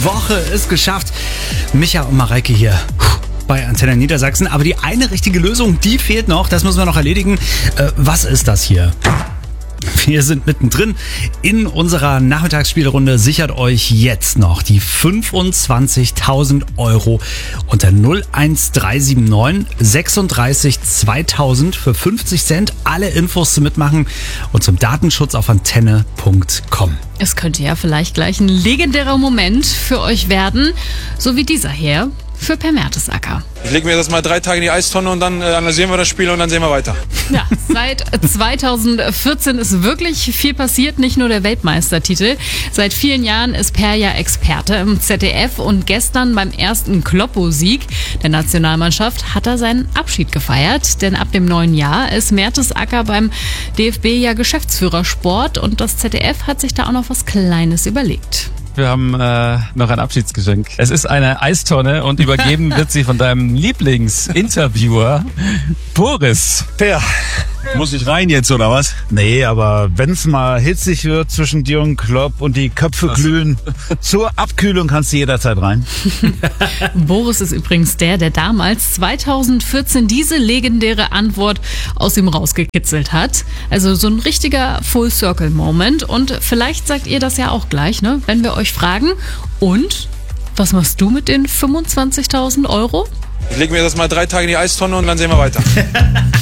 Woche ist geschafft. Micha und Mareike hier bei Antenne Niedersachsen. Aber die eine richtige Lösung, die fehlt noch. Das müssen wir noch erledigen. Was ist das hier? Wir sind mittendrin in unserer Nachmittagsspielrunde. Sichert euch jetzt noch die 25.000 Euro unter 01379 36 2000 für 50 Cent. Alle Infos zum Mitmachen und zum Datenschutz auf antenne.com. Es könnte ja vielleicht gleich ein legendärer Moment für euch werden, so wie dieser hier für Per Mertesacker. Ich lege mir das mal 3 Tage in die Eistonne und dann analysieren wir das Spiel und dann sehen wir weiter. Ja, seit 2014 ist wirklich viel passiert, nicht nur der Weltmeistertitel. Seit vielen Jahren ist Per ja Experte im ZDF und gestern beim ersten Kloppo-Sieg der Nationalmannschaft hat er seinen Abschied gefeiert. Denn ab dem neuen Jahr ist Mertesacker beim DFB ja Geschäftsführer Sport und das ZDF hat sich da auch noch was Kleines überlegt. Wir haben noch ein Abschiedsgeschenk. Es ist eine Eistonne und übergeben wird sie von deinem Lieblingsinterviewer Boris. Per, muss ich rein jetzt oder was? Nee, aber wenn's mal hitzig wird zwischen dir und Klopp und die Köpfe glühen, zur Abkühlung kannst du jederzeit rein. Boris ist übrigens der damals 2014 diese legendäre Antwort aus ihm rausgekitzelt hat. Also so ein richtiger Full-Circle-Moment. Und vielleicht sagt ihr das ja auch gleich, ne? Wenn wir euch fragen. Und was machst du mit den 25.000 Euro? Ich lege mir das mal 3 Tage in die Eistonne und dann sehen wir weiter.